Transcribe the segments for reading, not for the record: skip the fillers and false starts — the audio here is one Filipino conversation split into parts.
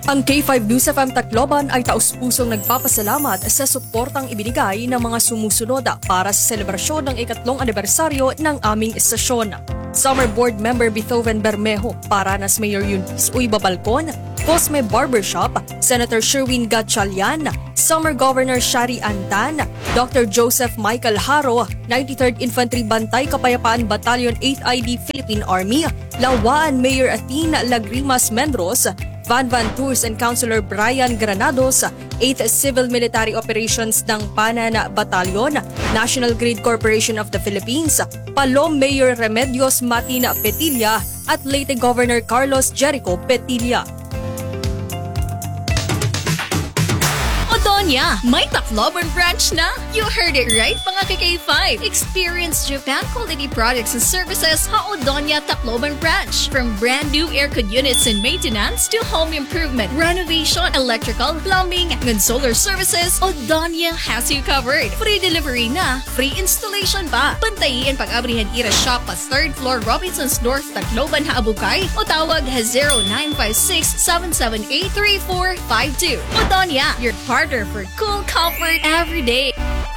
Ang K5 News FM Tacloban ay taus-pusong nagpapasalamat sa suportang ibinigay ng mga sumusunod para sa selebrasyon ng ikatlong anibersaryo ng aming estasyon. Summer Board Member Beethoven Bermejo, Paranas Mayor Eunice Uy Babalcon, Cosme Barbershop, Senator Sherwin Gatchalian, Summer Governor Shari Antan, Dr. Joseph Michael Haro, 93rd Infantry Bantay Kapayapaan Battalion 8th ID Philippine Army, Lawaan Mayor Athena Lagrimas Mendros, Van Tours and Councilor Brian Granados, 8th Civil Military Operations ng Panana Battalion, National Grid Corporation of the Philippines, Palom Mayor Remedios Matina Petilla at Leyte Governor Carlos Jericho Petilla. Odonia, may Tacloban branch na? You heard it right, mga K5. Experience Japan quality products and services sa Odonia Tacloban branch. From brand new aircon units and maintenance to home improvement, renovation, electrical, plumbing, and solar services, Odonia has you covered. Free delivery na, free installation pa. Pantayin pag-abrihan ira shop pa 3rd floor Robinsons North Tacloban, Haabukay o tawag 0956-778-3452. Odonia, your partner for cool comfort every day.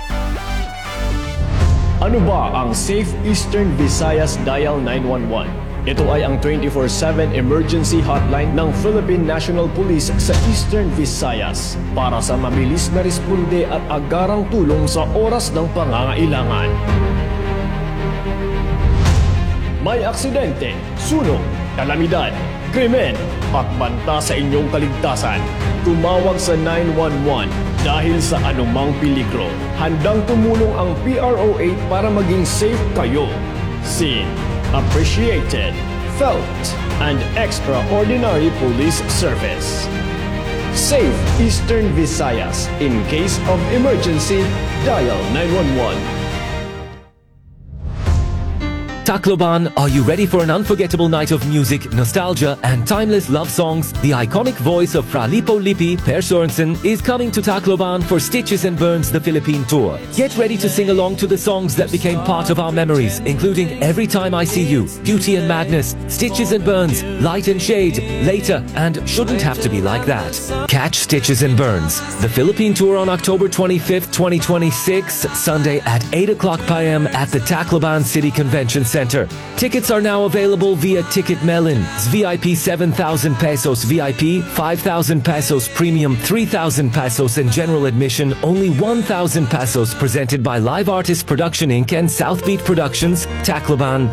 Ano ba ang Safe Eastern Visayas Dial 911? Ito ay ang 24/7 emergency hotline ng Philippine National Police sa Eastern Visayas para sa mabilis na responde at agarang tulong sa oras ng pangangailangan. May aksidente, sunog, kalamidad, krimen at banta sa inyong kaligtasan. Tumawag sa 911 dahil sa anumang peligro. Handang tumulong ang PRO8 para maging safe kayo. Seen, appreciated, felt, and extraordinary police service. Safe Eastern Visayas. In case of emergency, dial 911. Tacloban, are you ready for an unforgettable night of music, nostalgia, and timeless love songs? The iconic voice of Fra Lippo Lippi, Per Sorensen, is coming to Tacloban for Stitches and Burns, the Philippine tour. Get ready to sing along to the songs that became part of our memories, including Every Time I See You, Beauty and Madness, Stitches and Burns, Light and Shade, Later, and Shouldn't Have to Be Like That. Catch Stitches and Burns, the Philippine tour on October 25th, 2026, Sunday at 8 o'clock p.m. at the Tacloban City Convention Center. Tickets are now available via Ticket Melon. VIP 7,000 pesos, VIP 5,000 pesos, Premium 3,000 pesos, and general admission only 1,000 pesos. Presented by Live Artist Production Inc. and Southbeat Productions, Tacloban.